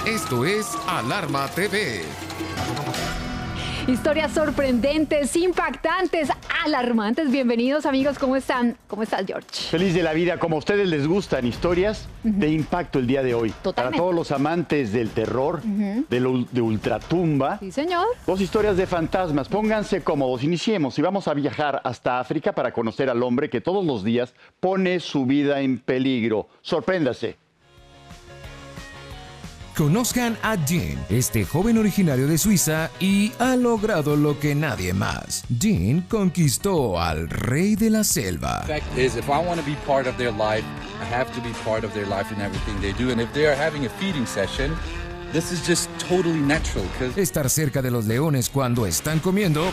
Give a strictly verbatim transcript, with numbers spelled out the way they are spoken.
Esto es Alarma T V. Historias sorprendentes, impactantes, alarmantes. Bienvenidos, amigos. ¿Cómo están? ¿Cómo estás, George? Feliz de la vida. Como a ustedes les gustan historias uh-huh. de impacto el día de hoy. Totalmente. Para todos los amantes del terror, uh-huh. de, lo, de ultratumba. Sí, señor. Dos historias de fantasmas. Pónganse cómodos. Iniciemos y vamos a viajar hasta África para conocer al hombre que todos los días pone su vida en peligro. Sorpréndase. Conozcan a Jean, este joven originario de Suiza, y ha logrado lo que nadie más. Jean conquistó al rey de la selva. The fact is, if I want to be part of their life, I have to be part of their life in everything they do. And if they are having a feeding session, this is just totally natural. Estar cerca de los leones cuando están comiendo